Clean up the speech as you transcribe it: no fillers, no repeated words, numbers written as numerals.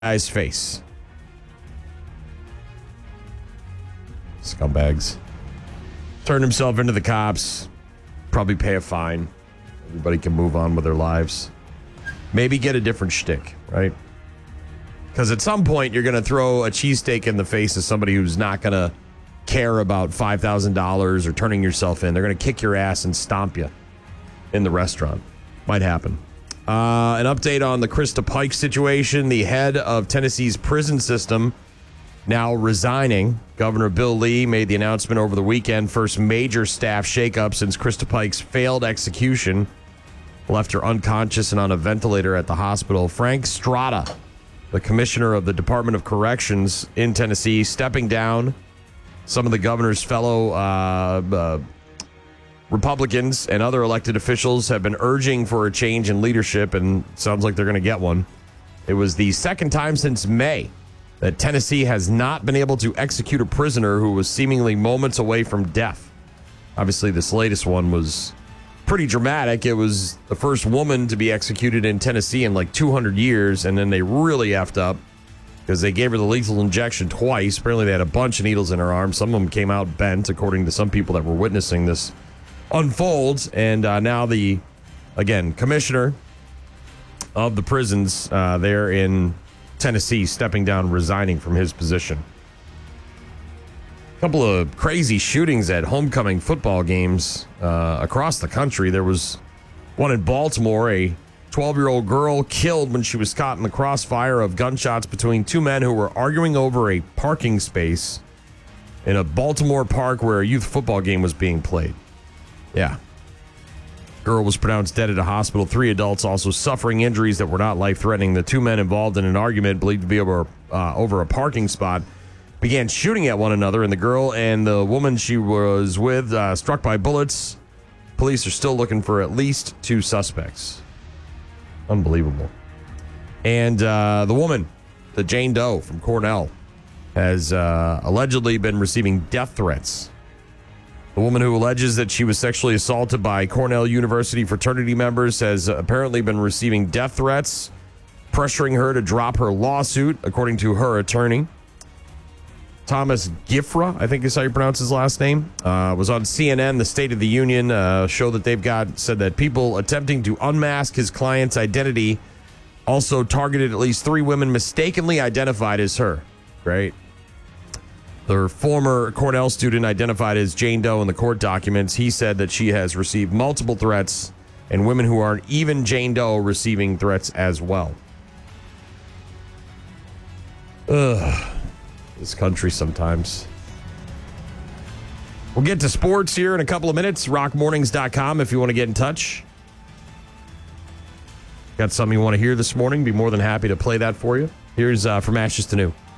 guy's face. Scumbags. Turned himself into the cops. Probably pay a fine. Everybody can move on with their lives. Maybe get a different shtick, right? Because at some point, you're going to throw a cheesesteak in the face of somebody who's not going to care about $5,000 or turning yourself in. They're going to kick your ass and stomp you in the restaurant. Might happen. An update on the Krista Pike situation. The head of Tennessee's prison system now resigning. Governor Bill Lee made the announcement over the weekend. First major staff shakeup since Krista Pike's failed execution left her unconscious and on a ventilator at the hospital. Frank Strada, the commissioner of the Department of Corrections in Tennessee, stepping down. Some of the governor's fellow Republicans and other elected officials have been urging for a change in leadership, and it sounds like they're going to get one. It was the second time since May that Tennessee has not been able to execute a prisoner who was seemingly moments away from death. Obviously, this latest one was pretty dramatic. It was the first woman to be executed in Tennessee in like 200 years, and then they really effed up because they gave her the lethal injection twice. Apparently, they had a bunch of needles in her arm. Some of them came out bent, according to some people that were witnessing this unfolds. And now the, again, commissioner of the prisons there in Tennessee stepping down, resigning from his position. A couple of crazy shootings at homecoming football games across the country. There was one in Baltimore, a 12-year-old girl killed when she was caught in the crossfire of gunshots between two men who were arguing over a parking space in a Baltimore park where a youth football game was being played. Yeah. Girl was pronounced dead at a hospital. 3 adults also suffering injuries that were not life-threatening. The two men involved in an argument believed to be over a parking spot began shooting at one another, and the girl and the woman she was with struck by bullets. Police are still looking for at least 2 suspects. Unbelievable. And the woman, the Jane Doe from Cornell, has allegedly been receiving death threats. The woman who alleges that she was sexually assaulted by Cornell University fraternity members has apparently been receiving death threats, pressuring her to drop her lawsuit, according to her attorney. Thomas Giffra, I think is how you pronounce his last name, was on CNN, the State of the Union show that they've got, said that people attempting to unmask his client's identity also targeted at least 3 women mistakenly identified as her. Great. The former Cornell student identified as Jane Doe in the court documents. He said that she has received multiple threats, and women who aren't even Jane Doe receiving threats as well. Ugh. This country sometimes. We'll get to sports here in a couple of minutes. rockmornings.com if you want to get in touch. Got something you want to hear this morning? Be more than happy to play that for you. Here's From Ashes to New.